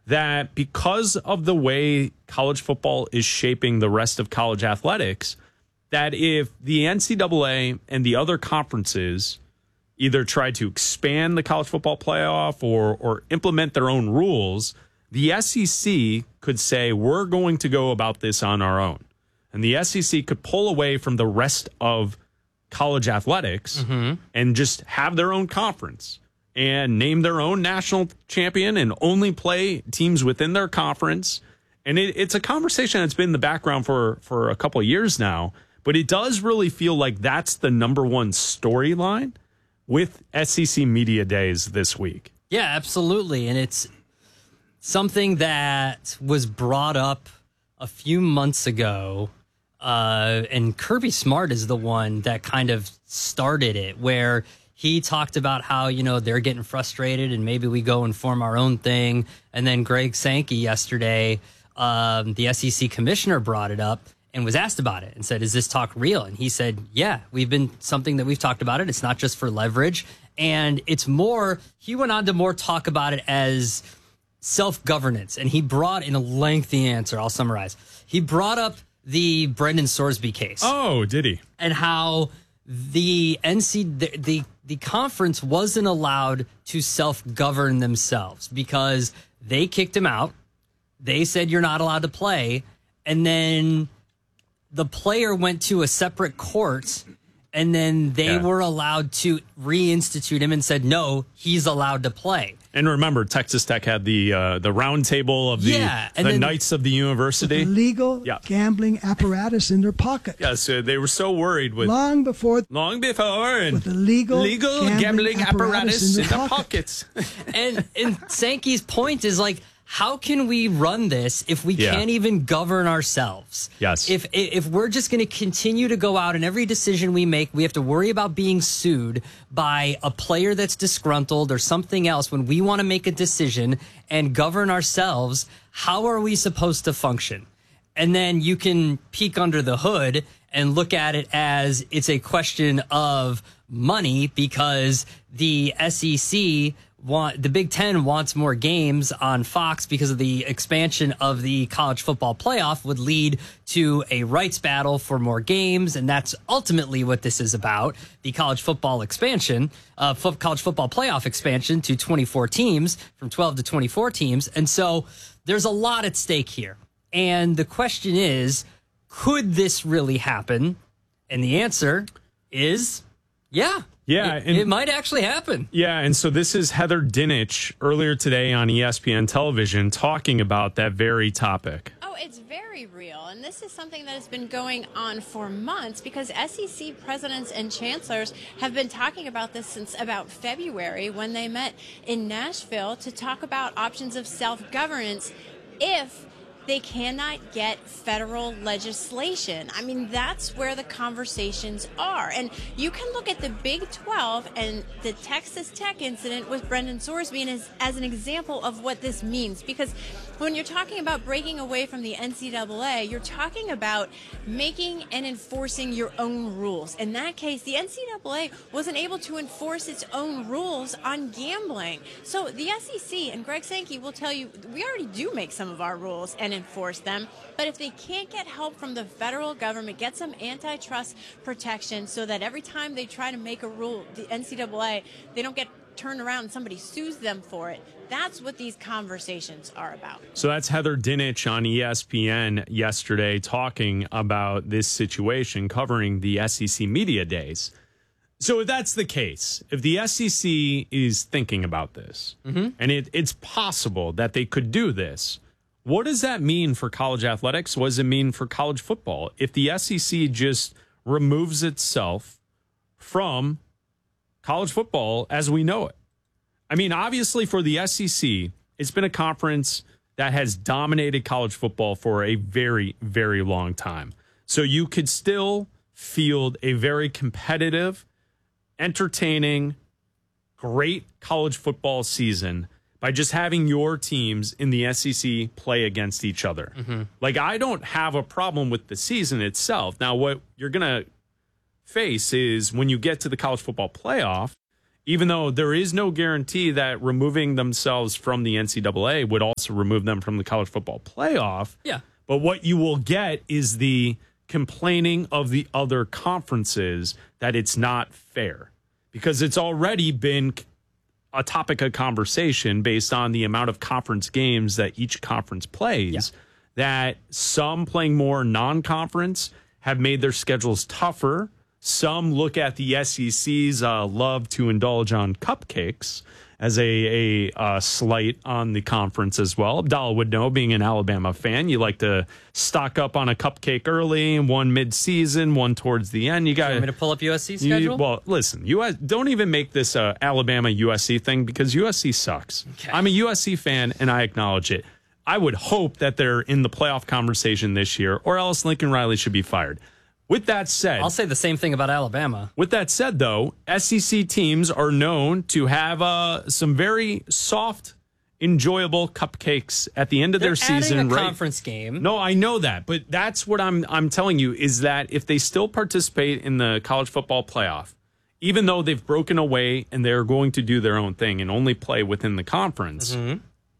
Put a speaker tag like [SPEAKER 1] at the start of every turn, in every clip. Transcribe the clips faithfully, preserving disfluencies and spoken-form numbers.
[SPEAKER 1] that because of the way college football is shaping the rest of college athletics, that if the N C double A and the other conferences either try to expand the college football playoff or or implement their own rules, the S E C could say, we're going to go about this on our own. And the S E C could pull away from the rest of college athletics mm-hmm. and just have their own conference and name their own national champion and only play teams within their conference. And it, it's a conversation that's been in the background for, for a couple of years now, but it does really feel like that's the number one storyline with S E C Media Days this week.
[SPEAKER 2] Yeah, absolutely. And it's something that was brought up a few months ago. Uh, and Kirby Smart is the one that kind of started it, where he talked about how, you know, they're getting frustrated and maybe we go and form our own thing. And then Greg Sankey yesterday, um, the S E C commissioner, brought it up and was asked about it and said, is this talk real? And he said, yeah, we've been something that we've talked about it. It's not just for leverage. And it's more, he went on to more talk about it as self-governance. And he brought in a lengthy answer. I'll summarize. He brought up the Brendan Sorsby case.
[SPEAKER 1] Oh, did he?
[SPEAKER 2] And how the N C the, the the conference wasn't allowed to self-govern themselves because they kicked him out. They said you're not allowed to play, and then the player went to a separate court, and then they yeah. were allowed to reinstitute him and said no, he's allowed to play.
[SPEAKER 1] And remember, Texas Tech had the uh, the round table of the,
[SPEAKER 2] yeah,
[SPEAKER 1] the
[SPEAKER 2] then,
[SPEAKER 1] Knights of the University.
[SPEAKER 3] The legal
[SPEAKER 1] yeah.
[SPEAKER 3] gambling apparatus in their pocket.
[SPEAKER 1] Yeah, so they were so worried with...
[SPEAKER 3] Long before...
[SPEAKER 1] Long before. And
[SPEAKER 3] with the legal,
[SPEAKER 1] legal
[SPEAKER 3] gambling,
[SPEAKER 1] gambling apparatus, apparatus in,
[SPEAKER 3] in
[SPEAKER 1] their,
[SPEAKER 3] their
[SPEAKER 1] pockets.
[SPEAKER 2] and, and Sankey's point is like, how can we run this if we
[SPEAKER 1] yeah.
[SPEAKER 2] can't even govern ourselves?
[SPEAKER 1] Yes.
[SPEAKER 2] If if we're just going to continue to go out and every decision we make, we have to worry about being sued by a player that's disgruntled or something else when we want to make a decision and govern ourselves, how are we supposed to function? And then you can peek under the hood and look at it as it's a question of money because the S E C want the Big Ten wants more games on Fox because of the expansion of the college football playoff would lead to a rights battle for more games. And that's ultimately what this is about. The college football expansion, uh, fo- college football playoff expansion to twenty-four teams from twelve to twenty-four teams. And so there's a lot at stake here. And the question is, could this really happen? And the answer is, yeah.
[SPEAKER 1] Yeah,
[SPEAKER 2] it,
[SPEAKER 1] and,
[SPEAKER 2] it might actually happen.
[SPEAKER 1] Yeah, and so this is Heather Dinich earlier today on E S P N television talking about that very topic.
[SPEAKER 4] Oh, it's very real, and this is something that has been going on for months because S E C presidents and chancellors have been talking about this since about February when they met in Nashville to talk about options of self-governance if they cannot get federal legislation. I mean, that's where the conversations are. And you can look at the Big twelve and the Texas Tech incident with Brendan Sorsby as, as an example of what this means. Because when you're talking about breaking away from the N C double A, you're talking about making and enforcing your own rules. In that case, the N C double A wasn't able to enforce its own rules on gambling. So the S E C and Greg Sankey will tell you, we already do make some of our rules and enforce them. But if they can't get help from the federal government, get some antitrust protection so that every time they try to make a rule, the N C double A, they don't get turned around and somebody sues them for it. That's what these conversations are about.
[SPEAKER 1] So that's Heather Dinich on E S P N yesterday talking about this situation, covering the S E C Media Days. So if that's the case, if the S E C is thinking about this, mm-hmm. and it, it's possible that they could do this, what does that mean for college athletics? What does it mean for college football? If the S E C just removes itself from college football as we know it. I mean, obviously for the S E C, it's been a conference that has dominated college football for a very, very long time. So you could still field a very competitive, entertaining, great college football season by just having your teams in the S E C play against each other. Mm-hmm. Like, I don't have a problem with the season itself. Now, what you're going to face is when you get to the college football playoff, even though there is no guarantee that removing themselves from the N C double A would also remove them from the college football playoff.
[SPEAKER 2] Yeah.
[SPEAKER 1] But what you will get is the complaining of the other conferences that it's not fair, because it's already been a topic of conversation based on the amount of conference games that each conference plays, yeah. that some playing more non-conference have made their schedules tougher. Some look at the S E C's uh, love to indulge on cupcakes as a, a uh, slight on the conference as well. Abdallah would know, being an Alabama fan, you like to stock up on a cupcake early, one mid-season, one towards the end. You got
[SPEAKER 2] to pull up U S C schedule?
[SPEAKER 1] You, well, listen, U S don't even make this a Alabama U S C thing, because U S C sucks. Okay. I'm a U S C fan, and I acknowledge it. I would hope that they're in the playoff conversation this year, or else Lincoln Riley should be fired. With that said,
[SPEAKER 2] I'll say the same thing about Alabama.
[SPEAKER 1] With that said, though, S E C teams are known to have uh, some very soft, enjoyable cupcakes at the end of
[SPEAKER 2] They're
[SPEAKER 1] their season.
[SPEAKER 2] Adding a
[SPEAKER 1] right?
[SPEAKER 2] conference game.
[SPEAKER 1] No, I know that, but that's what I'm I'm telling you, is that if they still participate in the college football playoff, even though they've broken away and they're going to do their own thing and only play within the conference, mm-hmm.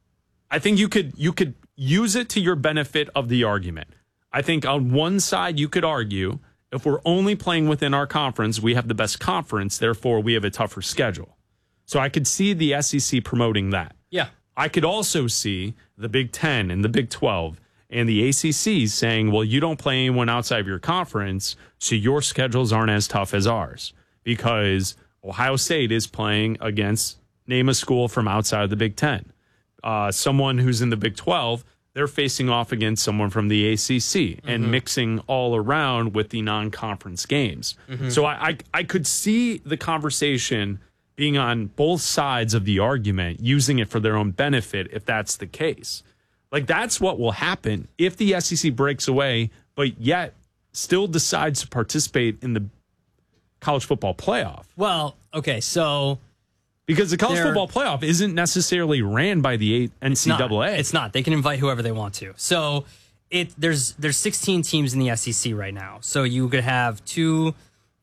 [SPEAKER 1] I think you could you could use it to your benefit of the argument. I think on one side, you could argue, if we're only playing within our conference, we have the best conference, therefore we have a tougher schedule. So I could see the S E C promoting that.
[SPEAKER 2] Yeah.
[SPEAKER 1] I could also see the Big Ten and the Big twelve and the A C C saying, well, you don't play anyone outside of your conference, so your schedules aren't as tough as ours, because Ohio State is playing against, name a school from outside of the Big Ten. Uh, someone who's in the Big twelve, they're facing off against someone from the A C C, and mm-hmm. mixing all around with the non-conference games. Mm-hmm. So I, I I could see the conversation being on both sides of the argument, using it for their own benefit if that's the case. Like, that's what will happen if the S E C breaks away, but yet still decides to participate in the college football playoff.
[SPEAKER 2] Well, okay, so...
[SPEAKER 1] Because the college football playoff isn't necessarily ran by the N C double A.
[SPEAKER 2] It's not. It's not. They can invite whoever they want to. So it there's there's sixteen teams in the S E C right now. So you could have two.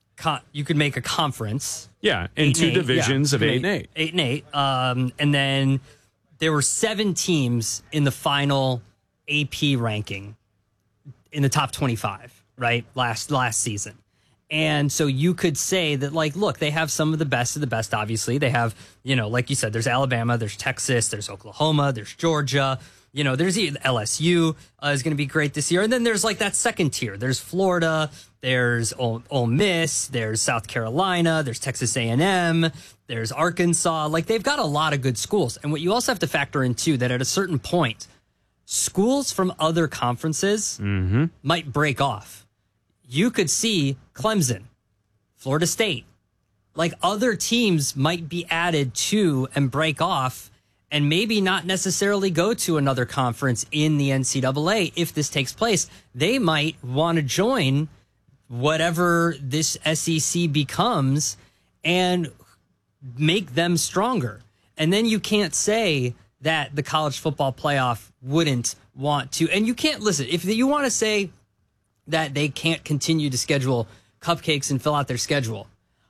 [SPEAKER 2] You could make a conference.
[SPEAKER 1] Yeah, and two
[SPEAKER 2] and
[SPEAKER 1] divisions
[SPEAKER 2] yeah,
[SPEAKER 1] of eight and eight.
[SPEAKER 2] Eight and eight. Um, and then there were seven teams in the final A P ranking in the top twenty-five. Right, last last season. And so you could say that, like, look, they have some of the best of the best, obviously. They have, you know, like you said, there's Alabama, there's Texas, there's Oklahoma, there's Georgia. You know, there's L S U uh, is going to be great this year. And then there's, like, that second tier. There's Florida, there's Ole, Ole Miss, there's South Carolina, there's Texas A and M, there's Arkansas. Like, they've got a lot of good schools. And what you also have to factor in, too, that at a certain point, schools from other conferences mm-hmm. might break off. You could see Clemson, Florida State, like other teams might be added to and break off and maybe not necessarily go to another conference in the N C double A if this takes place. They might want to join whatever this S E C becomes and make them stronger. And then you can't say that the college football playoff wouldn't want to. And you can't, listen, if you want to say that they can't continue to schedule cupcakes and fill out their schedule.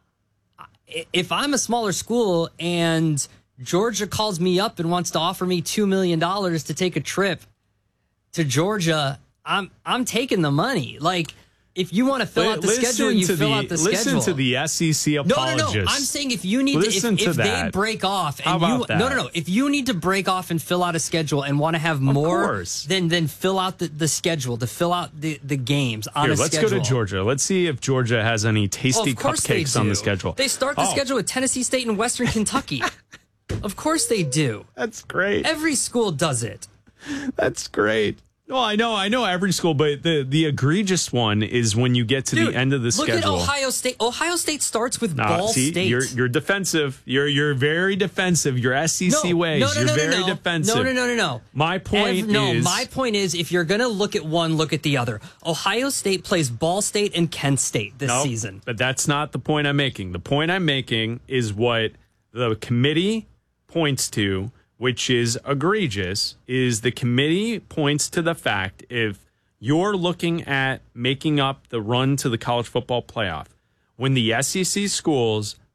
[SPEAKER 2] If I'm a smaller school and Georgia calls me up and wants to offer me two million dollars to take a trip to Georgia, I'm I'm taking the money. Like, if you want to fill out the
[SPEAKER 1] listen
[SPEAKER 2] schedule, you fill
[SPEAKER 1] the,
[SPEAKER 2] out the
[SPEAKER 1] listen
[SPEAKER 2] schedule.
[SPEAKER 1] Listen to the S E C apologists.
[SPEAKER 2] No, no, no. I'm saying if you need
[SPEAKER 1] listen
[SPEAKER 2] to, if,
[SPEAKER 1] to
[SPEAKER 2] if
[SPEAKER 1] that.
[SPEAKER 2] they break off, and
[SPEAKER 1] How about
[SPEAKER 2] you,
[SPEAKER 1] that?
[SPEAKER 2] no, no, no. If you need to break off and fill out a schedule and want to have more, then then fill out the, the schedule to fill out the, the games on
[SPEAKER 1] Here,
[SPEAKER 2] a
[SPEAKER 1] let's
[SPEAKER 2] schedule.
[SPEAKER 1] go to Georgia. Let's see if Georgia has any tasty
[SPEAKER 2] well,
[SPEAKER 1] cupcakes on the schedule.
[SPEAKER 2] They start the
[SPEAKER 1] oh.
[SPEAKER 2] schedule with Tennessee State and Western Kentucky. Of course they do.
[SPEAKER 1] That's great.
[SPEAKER 2] Every school does it.
[SPEAKER 1] That's great. No, I know, I know every school, but the, the egregious one is when you get to
[SPEAKER 2] Dude,
[SPEAKER 1] the end of the
[SPEAKER 2] look
[SPEAKER 1] schedule.
[SPEAKER 2] Look at Ohio State. Ohio State starts with
[SPEAKER 1] nah,
[SPEAKER 2] Ball
[SPEAKER 1] see,
[SPEAKER 2] State.
[SPEAKER 1] You're you're defensive. You're you're very defensive. Your S E C
[SPEAKER 2] no,
[SPEAKER 1] ways.
[SPEAKER 2] No, no,
[SPEAKER 1] you're
[SPEAKER 2] no,
[SPEAKER 1] very
[SPEAKER 2] no, no.
[SPEAKER 1] defensive.
[SPEAKER 2] No, no, no, no, no.
[SPEAKER 1] My point
[SPEAKER 2] Every, no,
[SPEAKER 1] is...
[SPEAKER 2] No, my point is if you're going to look at one, look at the other. Ohio State plays Ball State and Kent State this
[SPEAKER 1] nope,
[SPEAKER 2] season.
[SPEAKER 1] But that's not the point I'm making. The point I'm making is what the committee points to, which is egregious, is the committee points to the fact if you're looking at making up the run to the college football playoff, when the S E C schools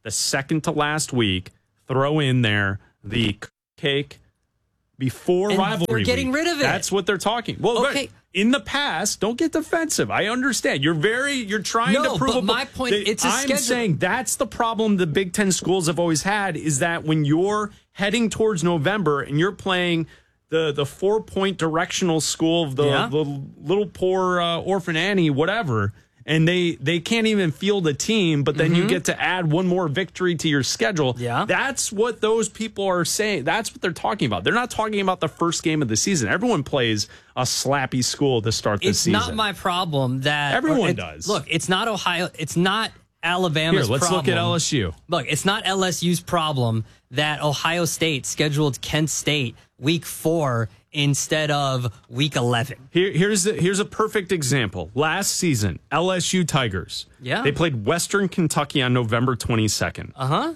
[SPEAKER 1] the second to last week, throw in there the cake before
[SPEAKER 2] And
[SPEAKER 1] rivalry
[SPEAKER 2] they're getting
[SPEAKER 1] week.
[SPEAKER 2] rid of it.
[SPEAKER 1] That's what they're talking. Well,
[SPEAKER 2] Okay.
[SPEAKER 1] right, in the past, don't get defensive. I understand. You're very, you're trying
[SPEAKER 2] No,
[SPEAKER 1] to prove
[SPEAKER 2] but
[SPEAKER 1] a-
[SPEAKER 2] my point,
[SPEAKER 1] that-
[SPEAKER 2] it's a
[SPEAKER 1] I'm
[SPEAKER 2] schedule.
[SPEAKER 1] saying that's the problem the Big Ten schools have always had is that when you're heading towards November and you're playing the the four point directional school of the,
[SPEAKER 2] Yeah.
[SPEAKER 1] the little poor uh, orphan Annie, whatever, and they they can't even field a team, but then you get to add one more victory to your schedule.
[SPEAKER 2] Yeah.
[SPEAKER 1] That's what those people are saying. That's what they're talking about. They're not talking about the first game of the season. Everyone plays a slappy school to start the
[SPEAKER 2] It's
[SPEAKER 1] season.
[SPEAKER 2] not my problem that
[SPEAKER 1] Everyone
[SPEAKER 2] it-
[SPEAKER 1] does.
[SPEAKER 2] Look, it's not Ohio. It's not Alabama's
[SPEAKER 1] Here, let's
[SPEAKER 2] problem.
[SPEAKER 1] look at L S U.
[SPEAKER 2] Look, it's not L S U's problem that Ohio State scheduled Kent State week four instead of week eleven.
[SPEAKER 1] Here, here's a, here's a perfect example. Last season, L S U Tigers.
[SPEAKER 2] Yeah.
[SPEAKER 1] They played Western Kentucky on November twenty-second.
[SPEAKER 2] Uh huh.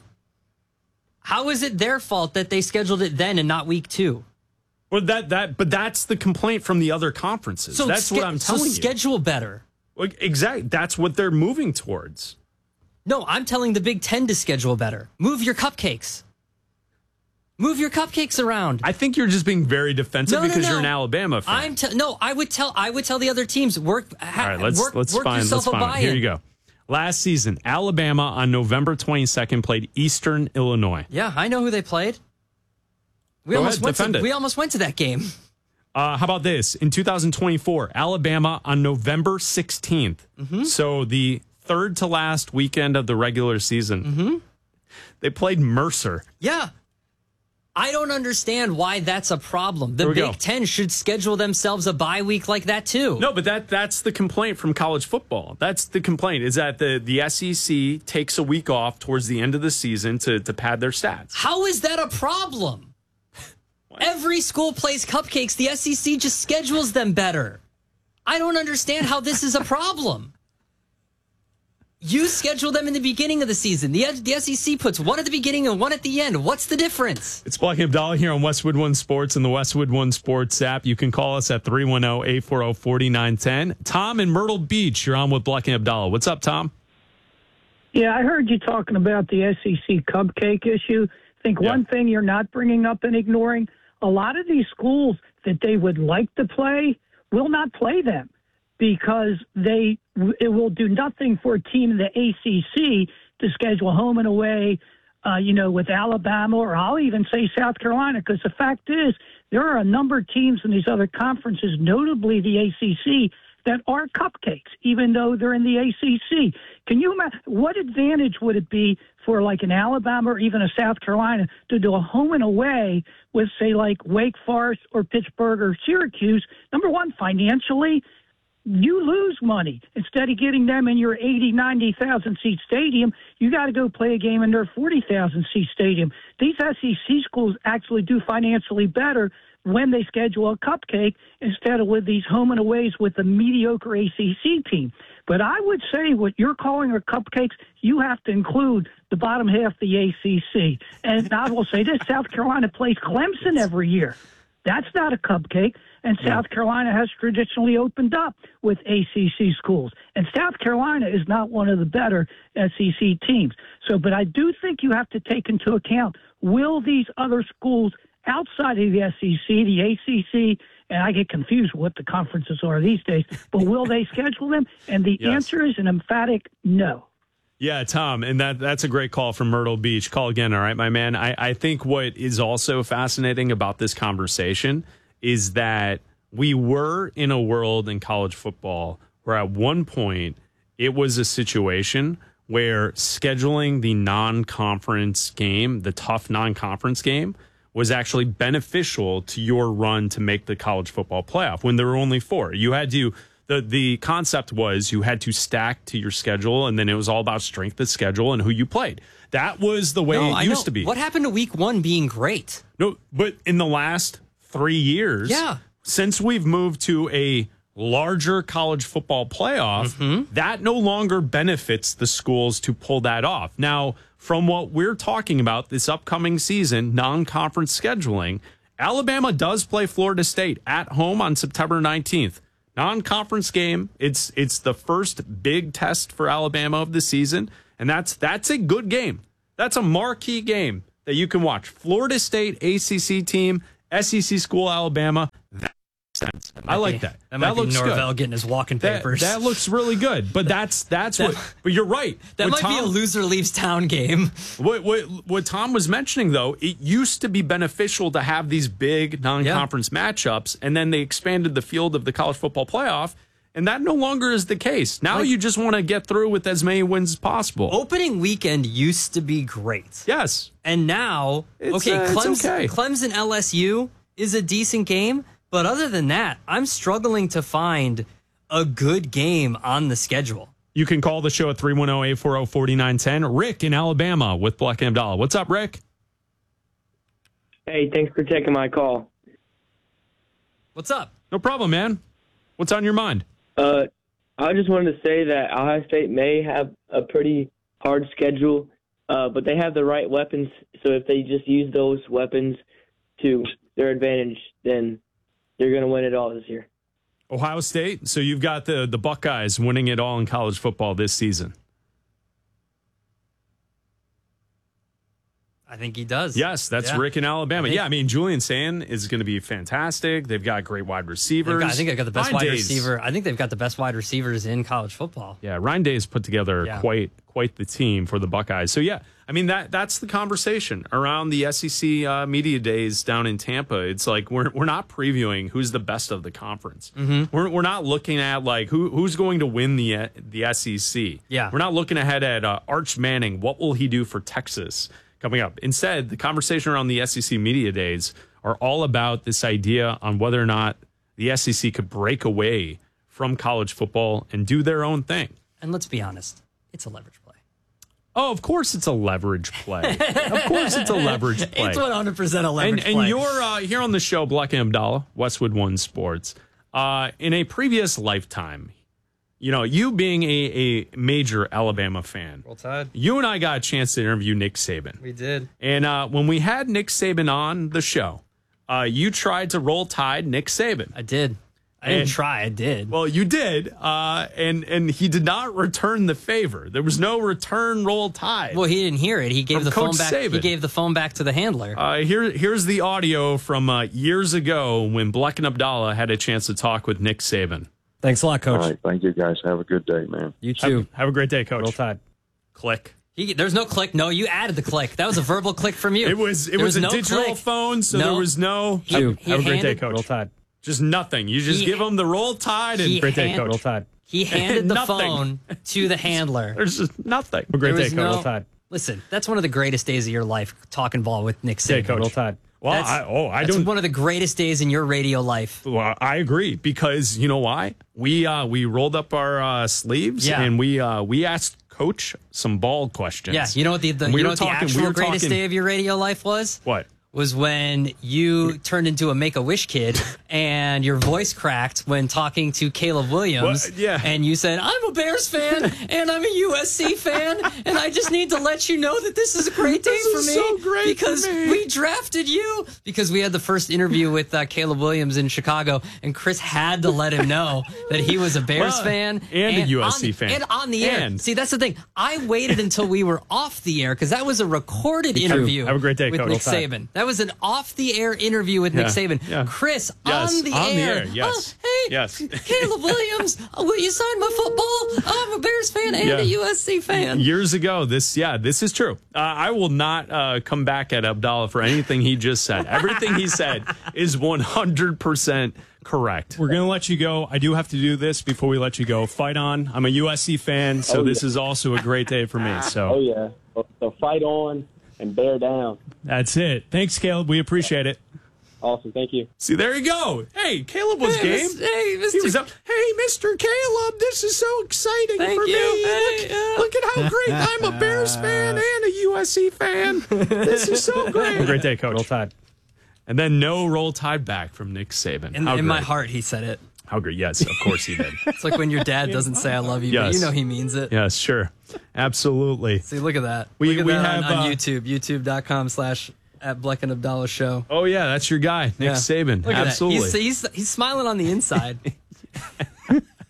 [SPEAKER 2] How is it their fault that they scheduled it then and not week two?
[SPEAKER 1] Well, that that but that's the complaint from the other conferences.
[SPEAKER 2] So
[SPEAKER 1] that's
[SPEAKER 2] ske-
[SPEAKER 1] what I'm telling
[SPEAKER 2] so
[SPEAKER 1] you.
[SPEAKER 2] schedule better.
[SPEAKER 1] Well, exactly. That's what they're moving towards.
[SPEAKER 2] No, I'm telling the Big Ten to schedule better. Move your cupcakes. Move your cupcakes around.
[SPEAKER 1] I think you're just being very defensive
[SPEAKER 2] No, no,
[SPEAKER 1] because
[SPEAKER 2] no.
[SPEAKER 1] you're an Alabama fan.
[SPEAKER 2] I'm te- no. I would tell. I would tell the other teams work. Ha-
[SPEAKER 1] All right, let's
[SPEAKER 2] work,
[SPEAKER 1] let's
[SPEAKER 2] work
[SPEAKER 1] find
[SPEAKER 2] yourself
[SPEAKER 1] let's
[SPEAKER 2] a
[SPEAKER 1] find.
[SPEAKER 2] buy-in.
[SPEAKER 1] Here you go. Last season, Alabama on November twenty-second played Eastern Illinois.
[SPEAKER 2] Yeah, I know who they played. We
[SPEAKER 1] Go
[SPEAKER 2] almost
[SPEAKER 1] ahead,
[SPEAKER 2] went
[SPEAKER 1] defend
[SPEAKER 2] to,
[SPEAKER 1] it.
[SPEAKER 2] We almost went to that game.
[SPEAKER 1] Uh, how about this? In two thousand twenty-four, Alabama on November sixteenth.
[SPEAKER 2] Mm-hmm.
[SPEAKER 1] So the third to last weekend of the regular season.
[SPEAKER 2] Mm-hmm.
[SPEAKER 1] They played Mercer.
[SPEAKER 2] Yeah. I don't understand why that's a problem. The
[SPEAKER 1] Here we
[SPEAKER 2] Big
[SPEAKER 1] go.
[SPEAKER 2] Ten should schedule themselves a bye week like that too.
[SPEAKER 1] No, but that that's the complaint from college football. That's the complaint is that the, the S E C takes a week off towards the end of the season to, to pad their stats.
[SPEAKER 2] How is that a problem? Every school plays cupcakes. The S E C just schedules them better. I don't understand how this is a problem. You schedule them in the beginning of the season. The, the S E C puts one at the beginning and one at the end. What's the difference?
[SPEAKER 1] It's Black and Abdallah here on Westwood One Sports and the Westwood One Sports app. You can call us at three one zero, eight four zero, four nine one zero. Tom in Myrtle Beach, you're on with Black and Abdallah. What's up, Tom?
[SPEAKER 5] Yeah, I heard you talking about the S E C cupcake issue. I think
[SPEAKER 1] Yeah.
[SPEAKER 5] one thing you're not bringing up and ignoring, a lot of these schools that they would like to play will not play them because they it will do nothing for a team in the A C C to schedule home and away, uh, you know, with Alabama or I'll even say South Carolina because the fact is there are a number of teams in these other conferences, notably the A C C, that are cupcakes, even though they're in the A C C. Can you imagine what advantage would it be for like an Alabama or even a South Carolina to do a home and away with, say, like Wake Forest or Pittsburgh or Syracuse? Number one, financially, you lose money. Instead of getting them in your eighty, ninety thousand seat stadium, you got to go play a game in their forty thousand seat stadium. These S E C schools actually do financially better when they schedule a cupcake instead of with these home and aways with the mediocre A C C team. But I would say what you're calling are cupcakes, you have to include the bottom half of the A C C. And I will say this, South Carolina plays Clemson every year. That's not a cupcake. And South Carolina has traditionally opened up with A C C schools. And South Carolina is not one of the better S E C teams. So, but I do think you have to take into account, will these other schools outside of the S E C, the A C C, and I get confused what the conferences are these days, but will they schedule them? And the
[SPEAKER 1] Yes.
[SPEAKER 5] answer is an emphatic no.
[SPEAKER 1] Yeah, Tom, and that that's a great call from Myrtle Beach. Call again, all right, my man. I, I think what is also fascinating about this conversation is that we were in a world in college football where at one point it was a situation where scheduling the non-conference game, the tough non-conference game, was actually beneficial to your run to make the college football playoff when there were only four. You had to, the, the concept was you had to stack to your schedule, and then it was all about strength of schedule and who you played. That was the way
[SPEAKER 2] No,
[SPEAKER 1] it
[SPEAKER 2] I
[SPEAKER 1] used
[SPEAKER 2] know.
[SPEAKER 1] to be.
[SPEAKER 2] What happened to week one being great?
[SPEAKER 1] No, but in the last three years,
[SPEAKER 2] Yeah.
[SPEAKER 1] since we've moved to a larger college football playoff,
[SPEAKER 2] Mm-hmm.
[SPEAKER 1] that no longer benefits the schools to pull that off. Now, from what we're talking about this upcoming season, non-conference scheduling, Alabama does play Florida State at home on September nineteenth. Non-conference game. It's it's the first big test for Alabama of the season, and that's that's a good game. That's a marquee game that you can watch. Florida State, A C C team, S E C school, Alabama. That makes sense. I like
[SPEAKER 2] be,
[SPEAKER 1] that.
[SPEAKER 2] That, might
[SPEAKER 1] that
[SPEAKER 2] be
[SPEAKER 1] looks
[SPEAKER 2] Norvell
[SPEAKER 1] good.
[SPEAKER 2] getting his walking
[SPEAKER 1] That,
[SPEAKER 2] papers.
[SPEAKER 1] that looks really good. But that's that's
[SPEAKER 2] That-
[SPEAKER 1] what. But you're right.
[SPEAKER 2] that
[SPEAKER 1] What
[SPEAKER 2] might be a
[SPEAKER 1] Tom-
[SPEAKER 2] loser leaves town game.
[SPEAKER 1] What, what what Tom was mentioning, though, it used to be beneficial to have these big non-conference matchups, and then they expanded the field of the college football playoff, and that no longer is the case. Now
[SPEAKER 2] Like-
[SPEAKER 1] you just want to get through with as many wins as possible.
[SPEAKER 2] Opening weekend used to be great.
[SPEAKER 1] Yes.
[SPEAKER 2] And now,
[SPEAKER 1] It's,
[SPEAKER 2] okay,
[SPEAKER 1] uh, it's
[SPEAKER 2] Clemson,
[SPEAKER 1] okay.
[SPEAKER 2] Clemson L S U is a decent game, but other than that, I'm struggling to find a good game on the schedule.
[SPEAKER 1] You can call the show at three one zero, eight four zero, four nine one zero. Rick in Alabama with Black and Abdallah. What's up, Rick?
[SPEAKER 6] Hey, thanks for taking my call.
[SPEAKER 2] What's up?
[SPEAKER 1] No problem, man. What's on your mind?
[SPEAKER 6] Uh, I just wanted to say that Ohio State may have a pretty hard schedule, uh, but they have the right weapons. So if they just use those weapons to their advantage, then they're going to win it all this year.
[SPEAKER 1] Ohio State. So you've got the, the Buckeyes winning it all in college football this season.
[SPEAKER 2] I think he does.
[SPEAKER 1] Yes, that's
[SPEAKER 2] Yeah.
[SPEAKER 1] Rick in Alabama.
[SPEAKER 2] I think-
[SPEAKER 1] yeah, I mean, Julian Sand is going to be fantastic. They've got great wide
[SPEAKER 2] They've
[SPEAKER 1] receivers.
[SPEAKER 2] got- I think they've got the best
[SPEAKER 1] Ryan
[SPEAKER 2] wide
[SPEAKER 1] Day's-
[SPEAKER 2] receiver. I think they've got the best wide receivers in college football.
[SPEAKER 1] Yeah, Ryan Day has put together
[SPEAKER 2] Yeah.
[SPEAKER 1] quite quite the team for the Buckeyes. So yeah, I mean that that's the conversation around the S E C uh, media days down in Tampa. It's like we're we're not previewing who's the best of the conference. Mm-hmm. We're we're not looking at like who who's going to win the the S E C.
[SPEAKER 2] Yeah.
[SPEAKER 1] we're not looking ahead at uh, Arch Manning. What will he do for Texas coming up? Instead, the conversation around the S E C media days are all about this idea on whether or not the S E C could break away from college football and do their own thing.
[SPEAKER 2] And let's be honest, it's a leverage play.
[SPEAKER 1] Oh, of course it's a leverage play. Of course it's a leverage play.
[SPEAKER 2] It's one hundred percent a
[SPEAKER 1] and
[SPEAKER 2] leverage
[SPEAKER 1] and
[SPEAKER 2] play.
[SPEAKER 1] you're uh, here on the show, Black and Abdallah, Westwood One Sports. Uh, in a previous lifetime, you know, you being a, a major Alabama fan,
[SPEAKER 2] Roll Tide.
[SPEAKER 1] you and I got a chance to interview Nick Saban.
[SPEAKER 2] We did.
[SPEAKER 1] And uh, when we had Nick Saban on the show, uh, you tried to roll tide Nick Saban.
[SPEAKER 2] I did. I didn't
[SPEAKER 1] And-
[SPEAKER 2] try. I did.
[SPEAKER 1] Well, you did, uh, and and he did not return the favor. There was no return roll tide.
[SPEAKER 2] Well, he didn't hear it. He gave
[SPEAKER 1] From
[SPEAKER 2] the phone
[SPEAKER 1] Coach
[SPEAKER 2] back.
[SPEAKER 1] Saban.
[SPEAKER 2] He gave the phone back to the handler.
[SPEAKER 1] Uh, here, here's the audio from uh, years ago when Black and Abdallah had a chance to talk with Nick Saban.
[SPEAKER 2] Thanks a lot, Coach.
[SPEAKER 7] All right, thank you guys. Have a good day, man.
[SPEAKER 2] You
[SPEAKER 1] Have,
[SPEAKER 2] too.
[SPEAKER 1] have a great day, Coach.
[SPEAKER 2] Roll Tide.
[SPEAKER 1] Click.
[SPEAKER 2] He, there's no click. No, you added the click. That was a verbal click from you.
[SPEAKER 1] It was it
[SPEAKER 2] There
[SPEAKER 1] was, a
[SPEAKER 2] no
[SPEAKER 1] digital
[SPEAKER 2] click.
[SPEAKER 1] phone, so
[SPEAKER 2] No.
[SPEAKER 1] there was no.
[SPEAKER 2] He-
[SPEAKER 1] have,
[SPEAKER 2] he
[SPEAKER 1] have a great day,
[SPEAKER 2] handed-
[SPEAKER 1] Coach.
[SPEAKER 2] Roll Tide.
[SPEAKER 1] Just nothing. You just
[SPEAKER 2] He-
[SPEAKER 1] give him the roll tide and
[SPEAKER 2] He
[SPEAKER 1] great day,
[SPEAKER 2] hand-
[SPEAKER 1] Coach.
[SPEAKER 2] Roll Tide. He handed the
[SPEAKER 1] Nothing.
[SPEAKER 2] phone to the handler.
[SPEAKER 1] There's just nothing. A
[SPEAKER 2] There
[SPEAKER 1] great day,
[SPEAKER 2] was
[SPEAKER 1] Coach.
[SPEAKER 2] no-
[SPEAKER 1] Roll Tide.
[SPEAKER 2] Listen, that's one of the greatest days of your life, talking ball with Nick
[SPEAKER 1] Day,
[SPEAKER 2] Saban.
[SPEAKER 1] Coach. Roll
[SPEAKER 2] Tide.
[SPEAKER 1] Well,
[SPEAKER 2] That's-
[SPEAKER 1] I, oh, I
[SPEAKER 2] That's
[SPEAKER 1] don't.
[SPEAKER 2] one of the greatest days in your radio life.
[SPEAKER 1] Well, I agree because you know why? We uh, we rolled up our uh, sleeves
[SPEAKER 2] Yeah.
[SPEAKER 1] and we uh, we asked Coach some ball questions.
[SPEAKER 2] Yeah, you know what the, the
[SPEAKER 1] And we
[SPEAKER 2] you know
[SPEAKER 1] were
[SPEAKER 2] what
[SPEAKER 1] talking-
[SPEAKER 2] the
[SPEAKER 1] we
[SPEAKER 2] actual
[SPEAKER 1] were
[SPEAKER 2] greatest
[SPEAKER 1] talking-
[SPEAKER 2] day of your radio life was?
[SPEAKER 1] What?
[SPEAKER 2] Was when you turned into a Make-A-Wish kid and your voice cracked when talking to Caleb Williams.
[SPEAKER 1] What? Yeah.
[SPEAKER 2] And you said, I'm a Bears fan and I'm a U S C fan and I just need to let you know that this is a great day
[SPEAKER 1] This
[SPEAKER 2] for
[SPEAKER 1] is
[SPEAKER 2] me
[SPEAKER 1] so great for
[SPEAKER 2] because
[SPEAKER 1] me."
[SPEAKER 2] we drafted you. Because we had the first interview with uh, Caleb Williams in Chicago and Chris had to let him know that he was a Bears
[SPEAKER 1] Well,
[SPEAKER 2] fan.
[SPEAKER 1] and a U S C
[SPEAKER 2] on-
[SPEAKER 1] fan.
[SPEAKER 2] And on the air.
[SPEAKER 1] And-
[SPEAKER 2] See, that's the thing. I waited until we were off the air because that was a recorded interview.
[SPEAKER 1] Have a great day,
[SPEAKER 2] with
[SPEAKER 1] Coach.
[SPEAKER 2] Nick
[SPEAKER 1] Roll Tide.
[SPEAKER 2] Saban. That was an off-the-air interview with Nick
[SPEAKER 1] Yeah,
[SPEAKER 2] Saban.
[SPEAKER 1] yeah.
[SPEAKER 2] Chris,
[SPEAKER 1] Yes,
[SPEAKER 2] on the
[SPEAKER 1] on the
[SPEAKER 2] air.
[SPEAKER 1] air, yes,
[SPEAKER 2] Oh, hey,
[SPEAKER 1] yes.
[SPEAKER 2] Caleb Williams, uh, will you sign my football? I'm a Bears fan and
[SPEAKER 1] Yeah.
[SPEAKER 2] a U S C fan.
[SPEAKER 1] Years ago, this yeah, this is true. Uh, I will not uh, come back at Abdallah for anything he just said. Everything he said is one hundred percent correct.
[SPEAKER 8] We're going to let you go. I do have to do this before we let you go. Fight on. I'm a U S C fan, so
[SPEAKER 6] Oh,
[SPEAKER 8] this
[SPEAKER 6] yeah.
[SPEAKER 8] is also a great day for me. So
[SPEAKER 6] Oh, yeah. So fight on and bear down.
[SPEAKER 8] that's it. Thanks, Caleb. We appreciate it.
[SPEAKER 6] Awesome. Thank you.
[SPEAKER 1] See, there you go. Hey, Caleb was
[SPEAKER 2] Hey,
[SPEAKER 1] game.
[SPEAKER 2] Mister Hey, Mister
[SPEAKER 1] He was up. Hey, Mister Caleb, this is so exciting
[SPEAKER 2] Thank
[SPEAKER 1] for
[SPEAKER 2] you.
[SPEAKER 1] me.
[SPEAKER 2] Hey,
[SPEAKER 1] look,
[SPEAKER 2] yeah.
[SPEAKER 1] look at how great I'm a Bears fan and a U S C fan. This is so great.
[SPEAKER 8] Great day, Coach. Roll Tide.
[SPEAKER 1] And then no roll tide back from Nick Saban.
[SPEAKER 2] In,
[SPEAKER 1] How
[SPEAKER 2] in my
[SPEAKER 1] great.
[SPEAKER 2] heart, he said it.
[SPEAKER 1] How great. Yes, of course he did.
[SPEAKER 2] It's like when your dad doesn't say I love you, but
[SPEAKER 1] Yes.
[SPEAKER 2] you know he means it.
[SPEAKER 1] Yes, sure. Absolutely.
[SPEAKER 2] See, look at that.
[SPEAKER 1] We-
[SPEAKER 2] look at
[SPEAKER 1] we
[SPEAKER 2] that
[SPEAKER 1] have,
[SPEAKER 2] on, on
[SPEAKER 1] uh,
[SPEAKER 2] YouTube, youtube.com slash at Black and Abdallah show.
[SPEAKER 1] Oh, yeah, that's your guy, Nick
[SPEAKER 2] Yeah.
[SPEAKER 1] Saban.
[SPEAKER 2] Look at
[SPEAKER 1] Absolutely.
[SPEAKER 2] that. He's, he's, he's smiling on the inside.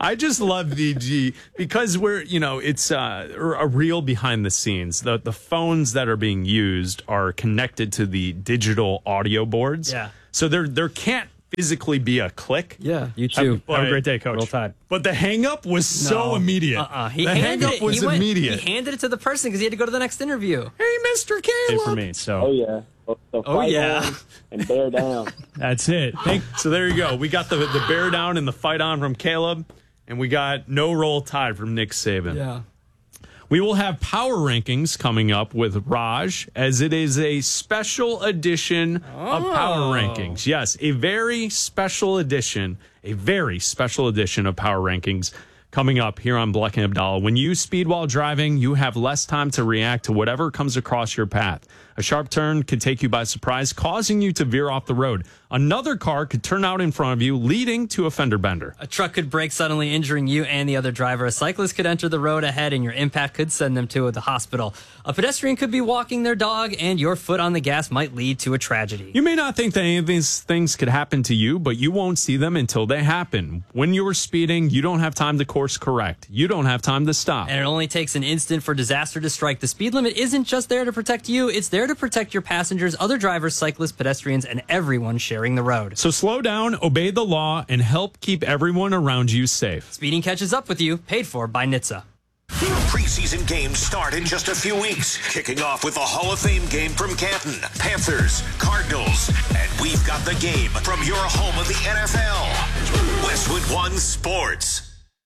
[SPEAKER 1] I just love the G because we're, you know, it's uh, a real behind the scenes. The the phones that are being used are connected to the digital audio boards.
[SPEAKER 2] Yeah.
[SPEAKER 1] So there there can't physically be a click.
[SPEAKER 2] Yeah,
[SPEAKER 8] You too.
[SPEAKER 1] Have-
[SPEAKER 8] Have a great day, Coach.
[SPEAKER 2] Roll Tide.
[SPEAKER 1] But the hang up was so
[SPEAKER 2] No.
[SPEAKER 1] immediate.
[SPEAKER 2] Uh-uh. He
[SPEAKER 1] the
[SPEAKER 2] handed
[SPEAKER 1] hang up
[SPEAKER 2] it,
[SPEAKER 1] was
[SPEAKER 2] he went-
[SPEAKER 1] immediate.
[SPEAKER 2] He handed it to the person because he had to go to the next interview.
[SPEAKER 1] Hey, Mister
[SPEAKER 8] Day
[SPEAKER 1] Caleb.
[SPEAKER 8] for me. So
[SPEAKER 6] Oh yeah. So
[SPEAKER 2] Oh,
[SPEAKER 6] fight
[SPEAKER 2] yeah.
[SPEAKER 6] on and bear down.
[SPEAKER 8] that's it. Thank
[SPEAKER 1] So there you go. We got the the bear down and the fight on from Caleb, and we got no roll tide from Nick Saban.
[SPEAKER 2] Yeah.
[SPEAKER 1] We will have power rankings coming up with Raj, as it is a special edition of Power Rankings. Yes, a very special edition, a very special edition of Power Rankings coming up here on Bleck and Abdallah. When you speed while driving, you have less time to react to whatever comes across your path. A sharp turn could take you by surprise, causing you to veer off the road. Another car could turn out in front of you, leading to a fender bender.
[SPEAKER 2] A truck could brake, suddenly injuring you and the other driver. A cyclist could enter the road ahead, and your impact could send them to the hospital. A pedestrian could be walking their dog, and your foot on the gas might lead to a tragedy.
[SPEAKER 1] You may not think that any of these things could happen to you, but you won't see them until they happen. When you are speeding, you don't have time to course correct. You don't have time to stop.
[SPEAKER 2] And it only takes an instant for disaster to strike. The speed limit isn't just there to protect you, it's there to protect your passengers, other drivers, cyclists, pedestrians, and everyone sharing the road.
[SPEAKER 1] So slow down, obey the law, and help keep everyone around you safe.
[SPEAKER 2] Speeding catches up with you, paid for by N H T S A.
[SPEAKER 9] Preseason games start in just a few weeks, kicking off with the Hall of Fame game from Canton, Panthers, Cardinals, and we've got the game from your home of the N F L, Westwood One Sports.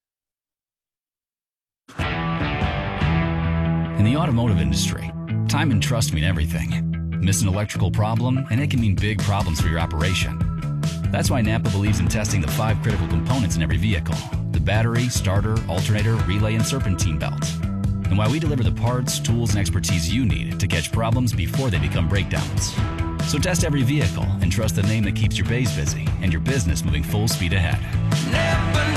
[SPEAKER 10] In the automotive industry, time and trust mean everything. Miss an electrical problem, and it can mean big problems for your operation. That's why Napa believes in testing the five critical components in every vehicle: the battery, starter, alternator, relay, and serpentine belt. And why we deliver the parts, tools, and expertise you need to catch problems before they become breakdowns. So test every vehicle and trust the name that keeps your bays busy and your business moving full speed ahead.
[SPEAKER 11] Napa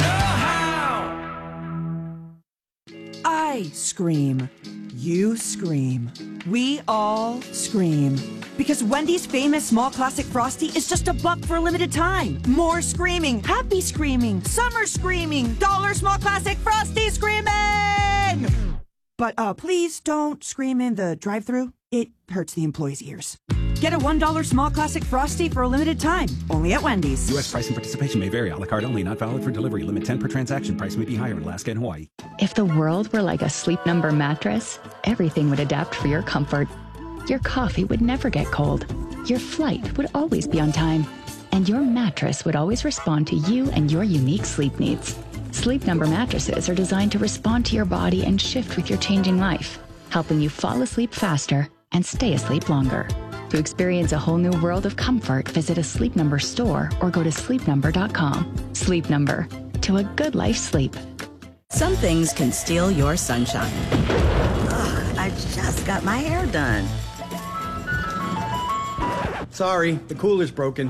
[SPEAKER 11] know how. I scream. You scream. We all scream. Because Wendy's famous small classic Frosty is just a buck for a limited time. More screaming, happy screaming, summer screaming, dollar small classic Frosty screaming! But uh, please don't scream in the drive-thru. It hurts the employees' ears. Get a one dollar small classic Frosty for a limited time. Only at Wendy's.
[SPEAKER 12] U S price and participation may vary. A la carte only. Not valid for delivery. Limit ten per transaction. Price may be higher in Alaska and Hawaii.
[SPEAKER 13] If the world were like a Sleep Number mattress, everything would adapt for your comfort. Your coffee would never get cold. Your flight would always be on time. And your mattress would always respond to you and your unique sleep needs. Sleep Number mattresses are designed to respond to your body and shift with your changing life, helping you fall asleep faster and stay asleep longer. To experience a whole new world of comfort, visit a Sleep Number store or go to sleep number dot com. Sleep Number. To a good life sleep.
[SPEAKER 14] Some things can steal your sunshine. Ugh, I just got my hair done.
[SPEAKER 15] Sorry, the cooler's broken.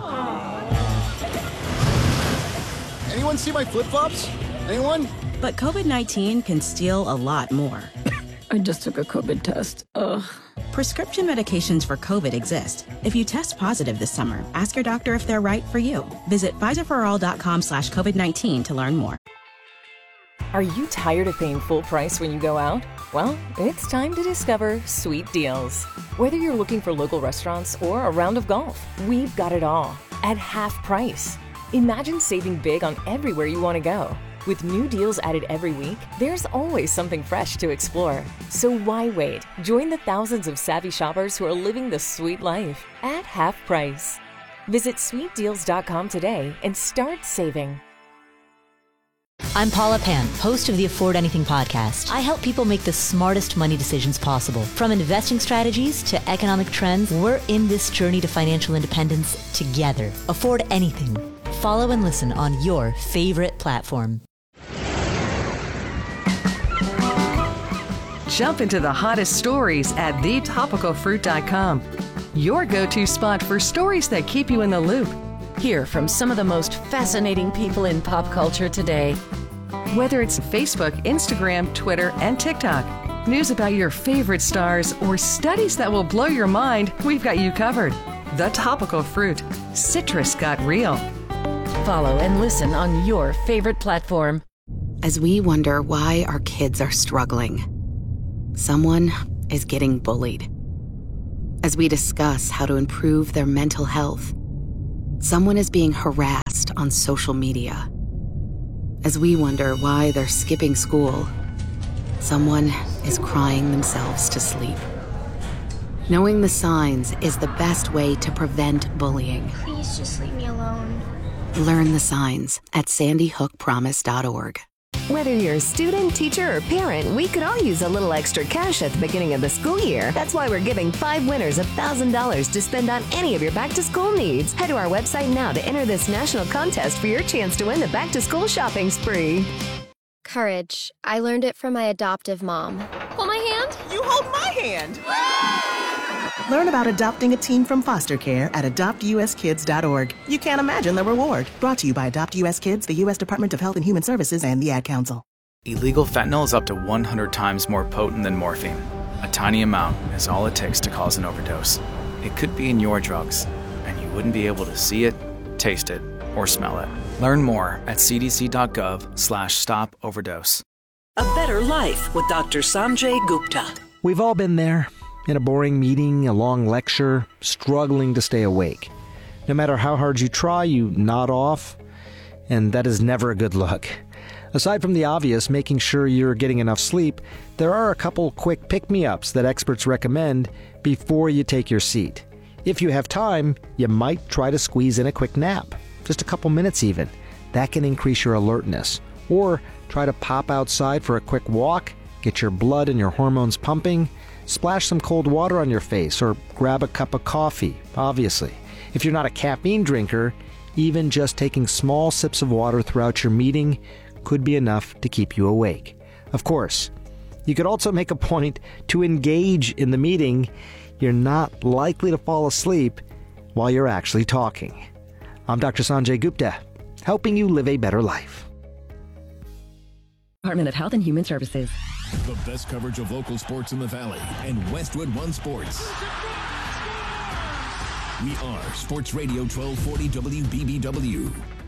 [SPEAKER 15] Anyone see my flip-flops? Anyone?
[SPEAKER 14] But COVID nineteen can steal a lot more.
[SPEAKER 16] I just took a COVID test. Ugh.
[SPEAKER 14] Prescription medications for COVID exist. If you test positive this summer, ask your doctor if they're right for you. Visit Pfizer for all dot com slash COVID nineteen to learn more.
[SPEAKER 17] Are you tired of paying full price when you go out? Well, it's time to discover Sweet Deals. Whether you're looking for local restaurants or a round of golf, we've got it all at half price. Imagine saving big on everywhere you want to go. With new deals added every week, there's always something fresh to explore. So why wait? Join the thousands of savvy shoppers who are living the sweet life at half price. Visit sweet deals dot com today and start saving.
[SPEAKER 18] I'm Paula Pan, host of the Afford Anything podcast. I help people make the smartest money decisions possible. From investing strategies to economic trends, we're in this journey to financial independence together. Afford Anything. Follow and listen on your favorite platform.
[SPEAKER 19] Jump into the hottest stories at the topical fruit dot com. Your go-to spot for stories that keep you in the loop.
[SPEAKER 20] Hear from some of the most fascinating people in pop culture today.
[SPEAKER 19] Whether it's Facebook, Instagram, Twitter, and TikTok, news about your favorite stars, or studies that will blow your mind, we've got you covered. The Topical Fruit. Citrus got real.
[SPEAKER 20] Follow and listen on your favorite platform.
[SPEAKER 14] As we wonder why our kids are struggling, someone is getting bullied. As we discuss how to improve their mental health, someone is being harassed on social media. As we wonder why they're skipping school, someone is crying themselves to sleep. Knowing the signs is the best way to prevent bullying.
[SPEAKER 21] Please just leave me alone.
[SPEAKER 14] Learn the signs at sandy hook promise dot org.
[SPEAKER 22] Whether you're a student, teacher, or parent, we could all use a little extra cash at the beginning of the school year. That's why we're giving five winners one thousand dollars to spend on any of your back-to-school needs. Head to our website now to enter this national contest for your chance to win the back-to-school shopping spree.
[SPEAKER 21] Courage. I learned it from my adoptive mom. Hold my hand.
[SPEAKER 23] You hold my hand. Learn about adopting a teen from foster care at adopt u s kids dot org. You can't imagine the reward. Brought to you by Adopt U S Kids, the U S Department of Health and Human Services, and the Ad Council.
[SPEAKER 24] Illegal fentanyl is up to one hundred times more potent than morphine. A tiny amount is all it takes to cause an overdose. It could be in your drugs, and you wouldn't be able to see it, taste it, or smell it. Learn more at c d c dot gov slash stop overdose.
[SPEAKER 25] A Better Life with Doctor Sanjay Gupta.
[SPEAKER 26] We've all been there. In a boring meeting, a long lecture, struggling to stay awake. No matter how hard you try, you nod off, and that is never a good look. Aside from the obvious, making sure you're getting enough sleep, there are a couple quick pick-me-ups that experts recommend before you take your seat. If you have time, you might try to squeeze in a quick nap, just a couple minutes even. That can increase your alertness. Or try to pop outside for a quick walk, get your blood and your hormones pumping, splash some cold water on your face, or grab a cup of coffee, obviously. If you're not a caffeine drinker, even just taking small sips of water throughout your meeting could be enough to keep you awake. Of course, you could also make a point to engage in the meeting. You're not likely to fall asleep while you're actually talking. I'm Doctor Sanjay Gupta, helping you live a better life.
[SPEAKER 22] Department of Health and Human Services.
[SPEAKER 27] The best coverage of local sports in the Valley and Westwood One Sports. We are Sports Radio twelve forty W B B W.